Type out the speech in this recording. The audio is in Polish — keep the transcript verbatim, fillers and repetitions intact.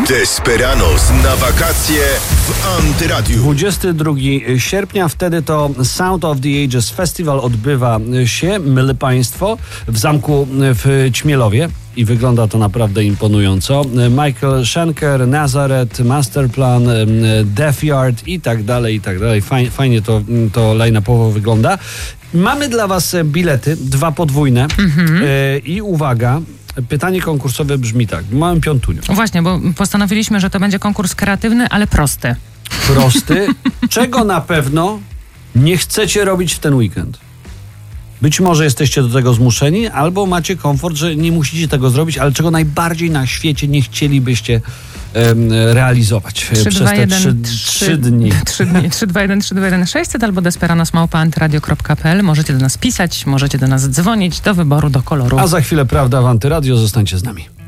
Desperados na wakacje w Antyradiu. dwudziestego drugiego sierpnia, wtedy to Sound of the Ages Festival odbywa się, myle Państwo, w zamku w Ćmielowie. I wygląda to naprawdę imponująco. Michael Schenker, Nazareth, Masterplan, Death Yard i tak dalej, i tak dalej. Fajnie, fajnie to, to line-upowo wygląda. Mamy dla Was bilety, dwa podwójne. Mhm. Yy, I uwaga, pytanie konkursowe brzmi tak, w małym piątuniu. Właśnie, bo postanowiliśmy, że to będzie konkurs kreatywny, ale prosty. Prosty? Czego na pewno nie chcecie robić w ten weekend? Być może jesteście do tego zmuszeni, albo macie komfort, że nie musicie tego zrobić, ale czego najbardziej na świecie nie chcielibyście um, realizować trzy, przez dwa, te jeden, trzy, trzy, trzy dni. trzy dni. trzy dwa jeden trzy dwa jeden sześćset albo desperanos małpa antyradio kropka p l. Możecie do nas pisać, możecie do nas dzwonić, do wyboru, do koloru. A za chwilę prawda w Antyradio, zostańcie z nami.